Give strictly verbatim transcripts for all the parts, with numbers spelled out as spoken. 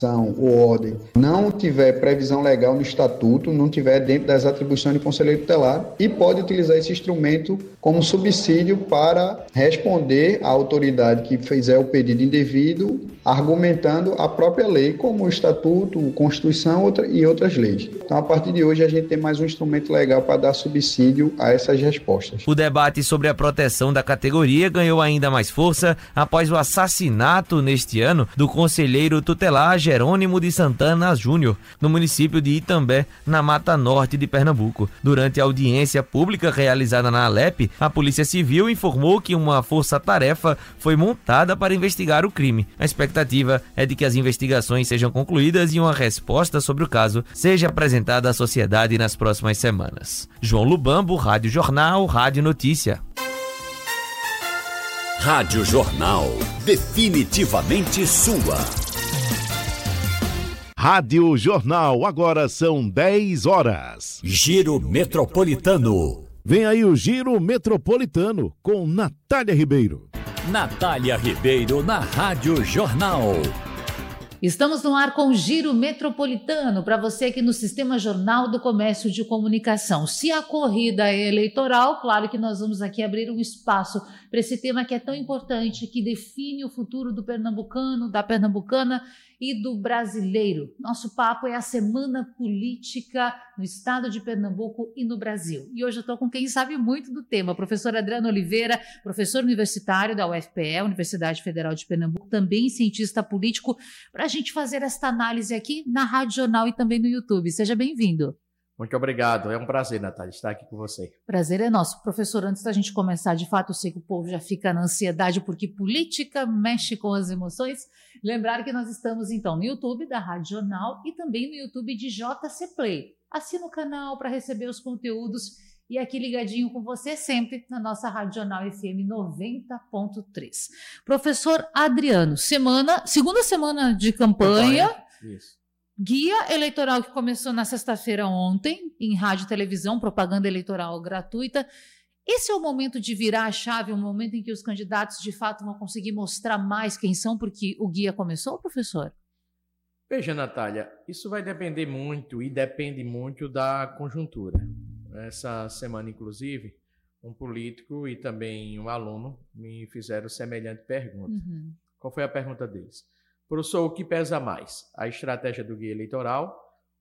ou ordem não tiver previsão legal no estatuto, não tiver dentro das atribuições do conselheiro tutelar, e pode utilizar esse instrumento como subsídio para responder à autoridade que fizer o pedido indevido, argumentando a própria lei, como o estatuto, a Constituição outra, e outras leis. Então, a partir de hoje, a gente tem mais um instrumento legal para dar subsídio a essas respostas. O debate sobre a proteção da categoria ganhou ainda mais força após o assassinato neste ano do conselheiro tutelar Jerônimo de Santana Júnior, no município de Itambé, na Mata Norte de Pernambuco. Durante a audiência pública realizada na Alep, a Polícia Civil informou que uma força-tarefa foi montada para investigar o crime. A expectativa é de que as investigações sejam concluídas e uma resposta sobre o caso seja apresentada à sociedade nas próximas semanas. João Lubambo, Rádio Jornal, Rádio Notícia. Rádio Jornal, definitivamente sua. Rádio Jornal, agora são dez horas. Giro Metropolitano. Vem aí o Giro Metropolitano com Natália Ribeiro. Natália Ribeiro na Rádio Jornal. Estamos no ar com o Giro Metropolitano, para você aqui no Sistema Jornal do Comércio de Comunicação. Se a corrida é eleitoral, claro que nós vamos aqui abrir um espaço para esse tema que é tão importante, que define o futuro do pernambucano, da pernambucana e do brasileiro. Nosso papo é a Semana Política no estado de Pernambuco e no Brasil. E hoje eu estou com quem sabe muito do tema, professor Adriano Oliveira, professor universitário da U F P E, Universidade Federal de Pernambuco, também cientista político, para a gente fazer esta análise aqui na Rádio Jornal e também no YouTube. Seja bem-vindo. Muito obrigado, é um prazer, Natália, estar aqui com você. Prazer é nosso. Professor, antes da gente começar, de fato, eu sei que o povo já fica na ansiedade, porque política mexe com as emoções. Lembrar que nós estamos, então, no YouTube da Rádio Jornal e também no YouTube de J C Play. Assina o canal para receber os conteúdos e aqui ligadinho com você sempre na nossa Rádio Jornal F M noventa ponto três. Professor Adriano, semana, segunda semana de campanha. campanha. Isso. Guia eleitoral que começou na sexta-feira ontem, em rádio e televisão, propaganda eleitoral gratuita. Esse é o momento de virar a chave, o momento em que os candidatos de fato vão conseguir mostrar mais quem são, porque o guia começou, professor? Veja, Natália, isso vai depender muito e depende muito da conjuntura. Essa semana, inclusive, um político e também um aluno me fizeram semelhante pergunta. Uhum. Qual foi a pergunta deles? Professor, o que pesa mais? A estratégia do guia eleitoral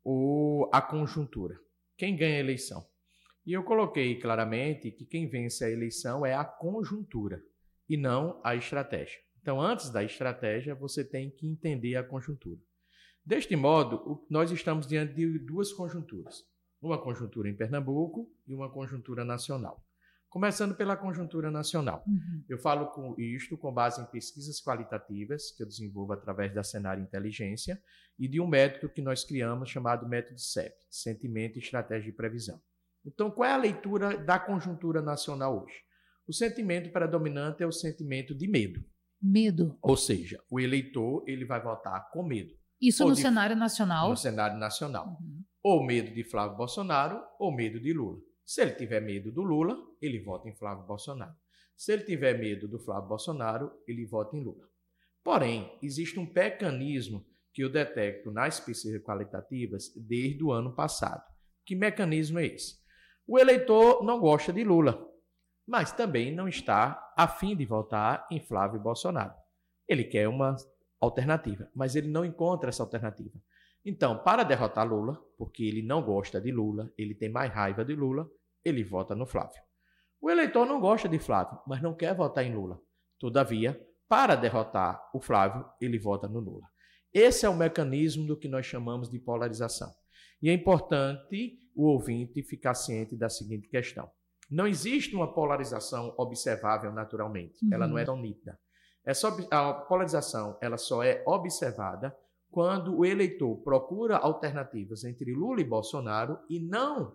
ou a conjuntura? Quem ganha a eleição? E eu coloquei claramente que quem vence a eleição é a conjuntura e não a estratégia. Então, antes da estratégia, você tem que entender a conjuntura. Deste modo, nós estamos diante de duas conjunturas. Uma conjuntura em Pernambuco e uma conjuntura nacional. Começando pela conjuntura nacional. Uhum. Eu falo com isto com base em pesquisas qualitativas que eu desenvolvo através da Cenário Inteligência e de um método que nós criamos chamado método C E P, Sentimento, Estratégia e Previsão. Então, qual é a leitura da conjuntura nacional hoje? O sentimento predominante é o sentimento de medo. Medo. Ou seja, o eleitor ele vai votar com medo. Isso ou no de, cenário nacional? No cenário nacional. Uhum. Ou medo de Flávio Bolsonaro ou medo de Lula. Se ele tiver medo do Lula, ele vota em Flávio Bolsonaro. Se ele tiver medo do Flávio Bolsonaro, ele vota em Lula. Porém, existe um mecanismo que eu detecto nas pesquisas qualitativas desde o ano passado. Que mecanismo é esse? O eleitor não gosta de Lula, mas também não está a fim de votar em Flávio Bolsonaro. Ele quer uma alternativa, mas ele não encontra essa alternativa. Então, para derrotar Lula, porque ele não gosta de Lula, ele tem mais raiva de Lula, ele vota no Flávio. O eleitor não gosta de Flávio, mas não quer votar em Lula. Todavia, para derrotar o Flávio, ele vota no Lula. Esse é o mecanismo do que nós chamamos de polarização. E é importante o ouvinte ficar ciente da seguinte questão. Não existe uma polarização observável naturalmente. Uhum. Ela não é tão nítida. É só, a polarização ela só é observada quando o eleitor procura alternativas entre Lula e Bolsonaro e não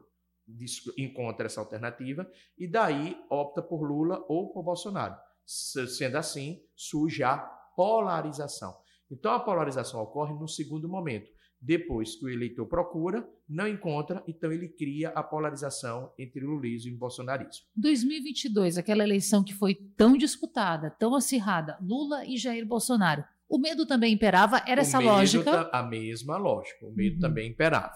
encontra essa alternativa e daí opta por Lula ou por Bolsonaro. Sendo assim, surge a polarização. Então, a polarização ocorre no segundo momento. Depois que o eleitor procura, não encontra, então ele cria a polarização entre o lulismo e o bolsonarismo. dois mil e vinte e dois, aquela eleição que foi tão disputada, tão acirrada, Lula e Jair Bolsonaro. O medo também imperava? Era o essa medo lógica? A mesma lógica. O medo Uhum. também imperava.